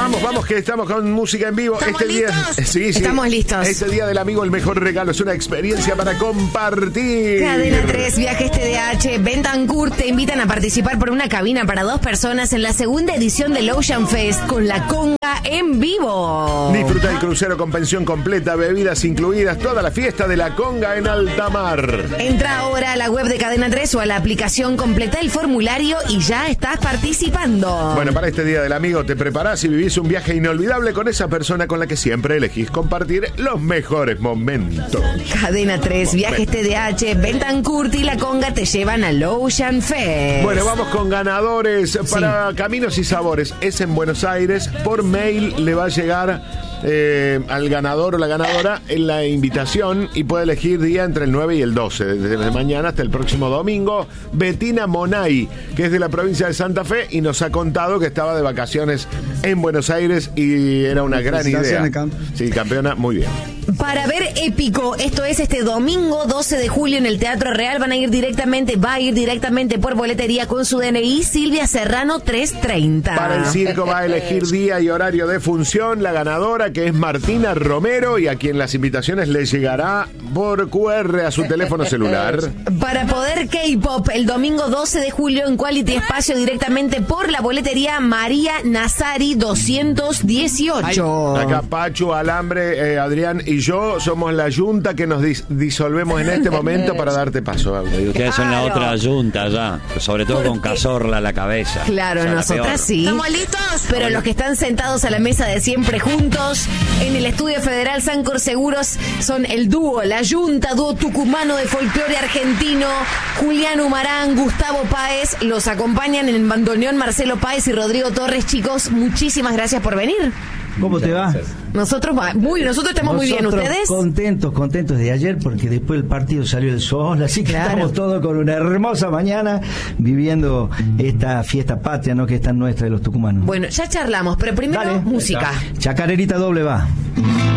Vamos, que estamos con música en vivo. ¿Estamos listos? Sí. Estamos listos. Este día del amigo, el mejor regalo es una experiencia para compartir. Cadena 3, Viajes TDH, Betancourt te invitan a participar por una cabina para 2 personas en la segunda edición del Ocean Fest con la conga en vivo. Disfruta el crucero con pensión completa, bebidas incluidas, toda la fiesta de la conga en alta mar. Entra ahora a la web de Cadena 3 o a la aplicación, completa el formulario y ya estás participando. Bueno, para este día del amigo te preparás y vivís un viaje inolvidable con esa persona con la que siempre elegís compartir los mejores momentos. Cadena 3, Viajes TDH, Betancourt y la conga te llevan al Ocean Fest. Bueno, vamos con ganadores para Caminos y Sabores. Es en Buenos Aires. Por mail le va a llegar al ganador o la ganadora en la invitación y puede elegir día entre el 9 y el 12, desde mañana hasta el próximo domingo. Betina Monay, que es de la provincia de Santa Fe y nos ha contado que estaba de vacaciones en Buenos Aires y era una gran idea. Sí, campeona, muy bien. Para ver Épico, esto es este domingo 12 de julio en el Teatro Real, va a ir directamente por boletería con su DNI, Silvia Serrano 330. Para el circo va a elegir día y horario de función la ganadora, que es Martina Romero, y a quien las invitaciones le llegará por QR a su teléfono celular. Para Poder K-Pop, el domingo 12 de julio en Quality Espacio, directamente por la boletería, María Nazari 218. Acá Pachu, Alambre, Adrián y yo somos la yunta que nos disolvemos en este momento para darte paso. Y ustedes son la otra yunta ya, sobre todo con Cazorla a la cabeza. Claro, o sea, nosotras sí. ¿Estamos listos? Pero los que están sentados a la mesa de siempre juntos en el Estudio Federal Sancor Seguros son el dúo, la yunta, dúo tucumano de folclore argentino, Julián Humarán, Gustavo Páez. Los acompañan en el bandoneón Marcelo Páez y Rodrigo Torres. Chicos, muchísimas gracias por venir. ¿Cómo te va? Nosotros estamos muy bien. ¿Ustedes? Contentos de ayer porque después el partido salió el sol, así que estamos todos con una hermosa mañana viviendo esta fiesta patria, ¿no? Que es tan nuestra de los tucumanos. Bueno, ya charlamos, pero primero música. Chacarerita doble va.